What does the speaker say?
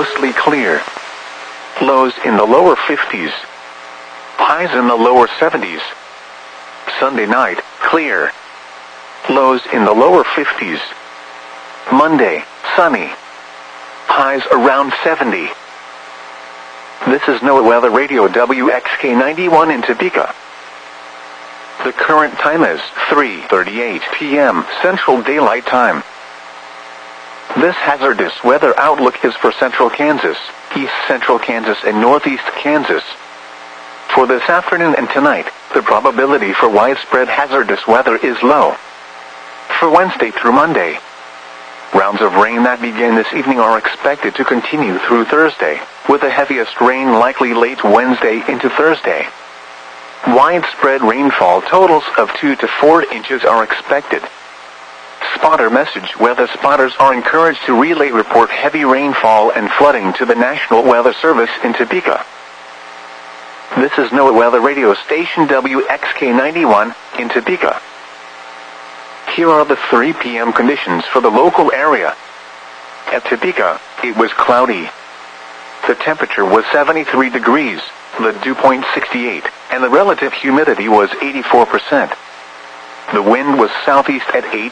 mostly clear. Lows in the lower 50s. Highs in the lower 70s. Sunday night, clear. Lows in the lower 50s. Monday, sunny. Highs around 70. This is NOAA Weather Radio WXK91 in Topeka. The current time is 3:38 p.m. Central Daylight Time. This hazardous weather outlook is for central Kansas, east central Kansas, and northeast Kansas. For this afternoon and tonight, the probability for widespread hazardous weather is low. For Wednesday through Monday, rounds of rain that begin this evening are expected to continue through Thursday, with the heaviest rain likely late Wednesday into Thursday. Widespread rainfall totals of 2 to 4 inches are expected. Spotter message: weather spotters are encouraged to relay report heavy rainfall and flooding to the National Weather Service in Topeka. This is NOAA Weather Radio Station WXK91 in Topeka. Here are the 3 p.m. conditions for the local area. At Topeka, it was cloudy. The temperature was 73 degrees, the dew point 68, and the relative humidity was 84%. The wind was southeast at 8